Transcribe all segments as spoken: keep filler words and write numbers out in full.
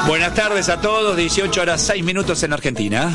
Buenas tardes a todos, dieciocho horas seis minutos en Argentina.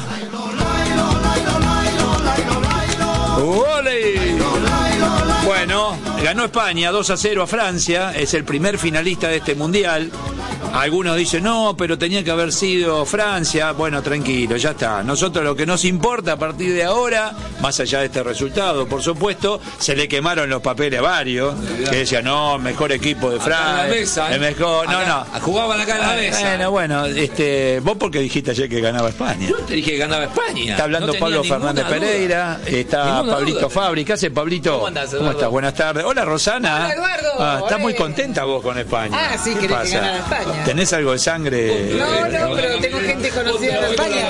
¡Ole! Bueno, ganó España dos a cero a Francia, es el primer finalista de este mundial. Algunos dicen, no, pero tenía que haber sido Francia. Bueno, tranquilo, ya está. Nosotros lo que nos importa a partir de ahora, más allá de este resultado, por supuesto, se le quemaron los papeles a varios, que decían, no, mejor equipo de Francia. En la mesa, ¿eh? El mejor, no, acá, no. Jugaban acá en la mesa. Bueno, bueno, este, vos porque dijiste ayer que ganaba España. Yo te dije que ganaba España. Está hablando no Pablo Fernández duda. Pereira, está Ninguna Pablito duda. Fabri. ¿Qué hace, Pablito? ¿Cómo andás, ¿Cómo Eduardo? estás? Buenas tardes. Hola, Rosana. Hola, Eduardo. Ah, estás muy Olé. contenta vos con España. Ah, sí, ¿Qué querés que pasa? ganara España. ¿Tenés algo de sangre? No, no, pero tengo gente conocida en España.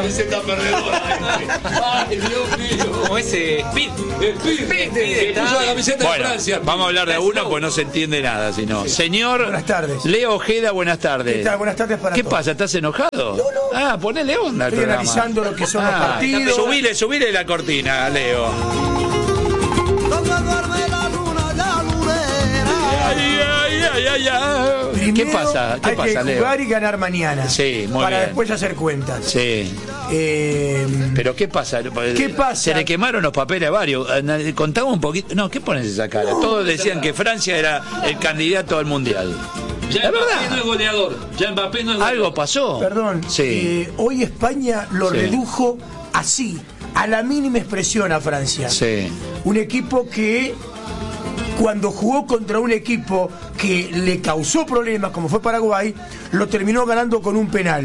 Ay, Dios mío. Como ese Speed. Speed, que puso la camiseta de Bueno, Francia. vamos a hablar de uno, pues no se entiende nada, sino. Señor Buenas tardes. Leo Ojeda, buenas tardes. ¿Qué tal? Buenas tardes para ¿Qué todos. pasa? ¿Estás enojado? No, no. Ah, ponele onda al Estoy programa. analizando lo que son los partidos. Subile, subile la cortina, Leo. Ay, ay, ay, ay, ay. ¿Qué Primero pasa? ¿Qué hay pasa, que Leo? jugar y ganar mañana. Sí, muy para bien. después hacer cuentas. Sí. Eh, Pero ¿qué pasa? ¿Qué pasa? Se le quemaron los papeles a varios. Contamos un poquito. No, ¿qué pones esa cara? Todos decían que Francia era el candidato al mundial. Ya La Mbappé verdad. no es goleador. Ya Mbappé no es goleador. Algo pasó. Perdón. Sí. eh, hoy España lo Sí. redujo así, a la mínima expresión a Francia. Sí. Un equipo que cuando jugó contra un equipo que le causó problemas, como fue Paraguay, lo terminó ganando con un penal.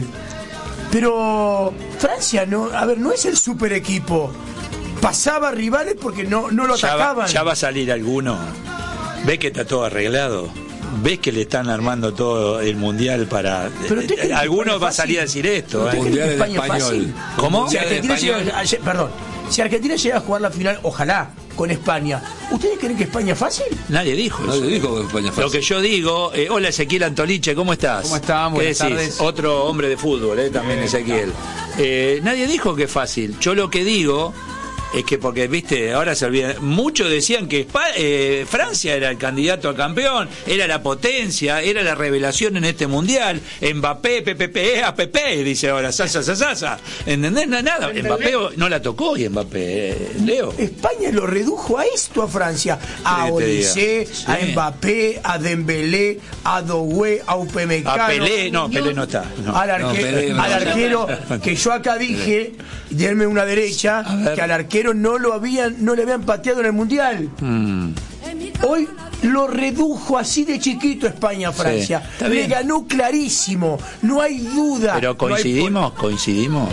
Pero Francia, no, a ver, no es el super equipo. Pasaba rivales porque no, no lo Ya atacaban. va, ya va a salir alguno. ¿Ves que está todo arreglado? ¿Ves que le están armando todo el mundial para... Pero usted cree que Algunos España va a es salir a fácil. decir esto. ¿Usted ¿eh? cree que Mundial España es español. fácil? ¿Cómo? Si Mundial Argentina, español. llega, ayer- perdón, si Argentina llega a jugar la final, ojalá, con España, ¿ustedes creen que España es fácil? Nadie dijo No eso. le dijo que España es Lo fácil. que yo digo, eh, hola Ezequiel Antoliche, ¿cómo estás? ¿Cómo están? ¿Qué Buenas decís? tardes. Otro hombre de fútbol, eh, también Ezequiel. Eh, nadie dijo que es fácil. Yo lo que digo es que, porque, viste, ahora se olvida. Muchos decían que Espa- eh, Francia era el candidato a campeón, era la potencia, era la revelación en este mundial. Mbappé, P P P, A P P, dice ahora, sasa, sasa, sasa. ¿Entendés? No, nada. Mbappé no la tocó y Mbappé, eh, Leo. España lo redujo a esto a Francia, a Sí, te Olise, digo. a Sí. Mbappé, a Dembélé, a Doué, a Upamecano, A Pelé, no, Pelé no está. No. al, arque- No, Pelé no. al arquero, que yo acá dije, denme una derecha, A ver. que al arquero no lo habían, no le habían pateado en el mundial. Mm. Hoy lo redujo así de chiquito España a Francia. Sí, está Le bien. ganó clarísimo, no hay duda. Pero No hay coincidimos, coincidimos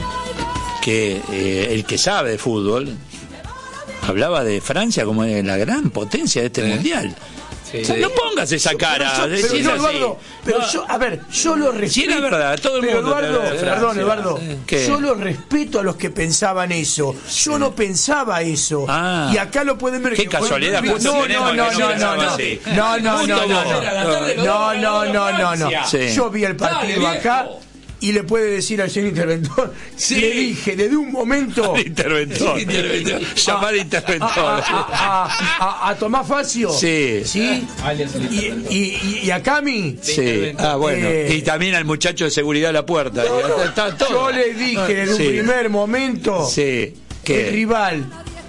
que eh, el que sabe de fútbol hablaba de Francia como de la gran potencia de este Sí. mundial. Sí. O sea, no pongas esa cara. Pero yo, si pero es yo, así. Eduardo, pero No, yo, a ver, yo lo respeto. Si es la verdad, todo el pero mundo te Eduardo, habla de Francia. perdón, Eduardo, ¿Qué? yo lo respeto a los que pensaban eso. Yo no pensaba eso. Ah. Y acá lo pueden ver. Qué que- casualidad, no, justo no, tenemos no, no, que no no, no, pensaba no, así. no, no, Justo no, no, vos. no, no, no, no, no. Sí. Yo vi el partido Dale, acá. viejo. Y le puede decir al señor interventor, Sí. le dije desde un momento Interventor. Sí, interventor. Llamar interventor. a, a- a- a Tomás Facio, Sí. ¿sí? Y, y, y a Cami, Sí. Ah, bueno. Eh. Y también al muchacho de seguridad a la puerta. Y está todo. yo le dije desde Sí. un primer momento, Sí. ¿Qué? el rival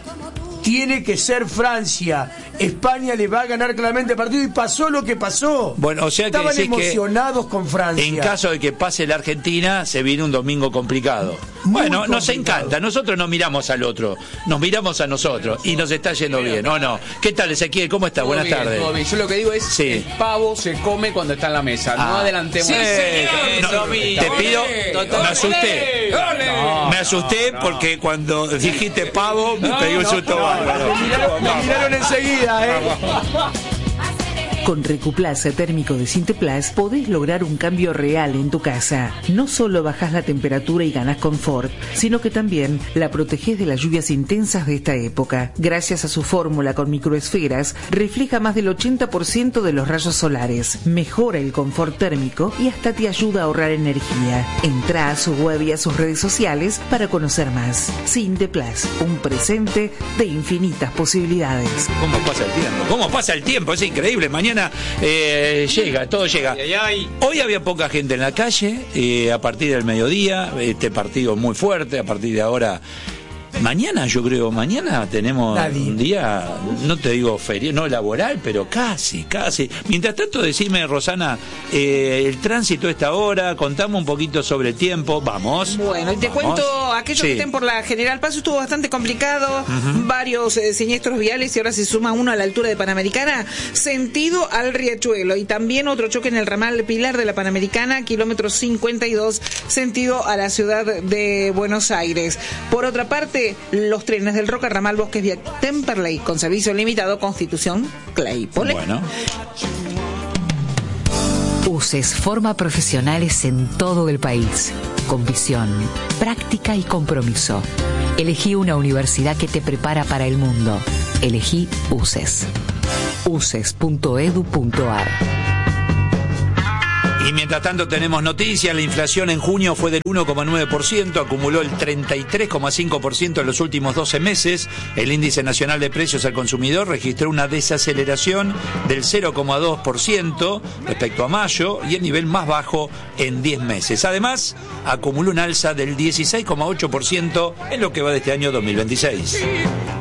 tiene que ser Francia. España le va a ganar claramente el partido y pasó lo que pasó. Bueno, o sea que estaban decís que emocionados con Francia. En caso de que pase la Argentina, se viene un domingo complicado. Muy bueno, nos complicado. encanta. Nosotros no miramos al otro, nos miramos a nosotros y nos está yendo bien, ¿o no? ¿Qué tal, Ezequiel? ¿Cómo está? Todo Buenas bien, tardes. todo bien. Yo lo que digo es, Sí. el pavo se come cuando está en la mesa. No Ah. adelantemos. Sí, Eh, señor. no, Eso mismo. te pido, ¡Olé! me asusté. ¡Olé! Me asusté porque cuando dijiste pavo me pegué un susto bárbaro. Me miraron, me miraron enseguida, ¿eh? Con Recuplaza térmico de Sinteplas podés lograr un cambio real en tu casa. No solo bajás la temperatura y ganás confort, sino que también la protegés de las lluvias intensas de esta época. Gracias a su fórmula con microesferas, refleja más del ochenta por ciento de los rayos solares, mejora el confort térmico y hasta te ayuda a ahorrar energía. Entrá a su web y a sus redes sociales para conocer más. Sinteplas, un presente de infinitas posibilidades. ¿Cómo pasa el tiempo? ¿Cómo pasa el tiempo? Es increíble. Mañana mañana eh, llega, todo llega. Ay, ay. Hoy había poca gente en la calle, eh, a partir del mediodía, este partido muy fuerte, a partir de ahora. Mañana, yo creo, mañana tenemos Nadie. un día, no te digo feria, no laboral, pero casi, casi. Mientras tanto, decime, Rosana, eh, el tránsito a esta hora, contame un poquito sobre el tiempo, vamos. Bueno, y te vamos. cuento, aquellos Sí. que estén por la General Paz estuvo bastante complicado, uh-huh. varios eh, siniestros viales y ahora se suma uno a la altura de Panamericana, sentido al Riachuelo, y también otro choque en el ramal Pilar de la Panamericana, kilómetro cincuenta y dos, sentido a la ciudad de Buenos Aires. Por otra parte, los trenes del Roca, ramal Bosques vía Temperley, con servicio limitado, Constitución, Claypole. Bueno. UCES forma profesionales en todo el país, con visión, práctica y compromiso. Elegí una universidad que te prepara para el mundo. Elegí UCES. uces punto edu punto ar. Y mientras tanto tenemos noticias, la inflación en junio fue del uno coma nueve por ciento, acumuló el treinta y tres coma cinco por ciento en los últimos doce meses. El índice nacional de precios al consumidor registró una desaceleración del cero coma dos por ciento respecto a mayo y el nivel más bajo en diez meses. Además, acumuló un alza del dieciséis coma ocho por ciento en lo que va de este año dos mil veintiséis.